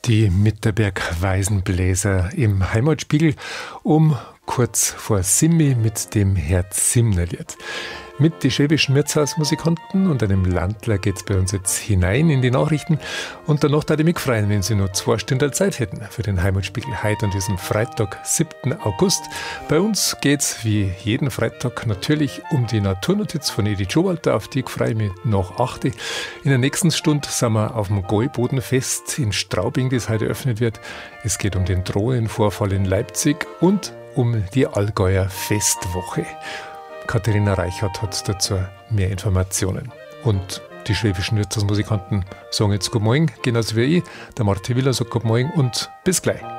Die Mitterberg-Waisenbläser im Heimatspiegel um kurz vor Simmi mit dem Herz Simnerlied. Mit die schwäbischen Wirtshausmusikanten und einem Landler geht's bei uns jetzt hinein in die Nachrichten. Und danach würde ich mich freuen, wenn Sie noch 2 Stunden Zeit hätten für den Heimatspiegel heute an diesem Freitag, 7. August. Bei uns geht's wie jeden Freitag natürlich um die Naturnotiz von Edith Schowalter, auf die ich freue mich nach 8. In der nächsten Stunde sind wir auf dem Gäubodenfest in Straubing, das heute eröffnet wird. Es geht um den Drohnenvorfall in Leipzig und um die Allgäuer Festwoche. Katharina Reichert hat dazu mehr Informationen. Und die schwäbischen Wirtshausmusikanten sagen jetzt Guten Morgen, genauso wie ich. Der Martin Willer sagt Guten Morgen und bis gleich.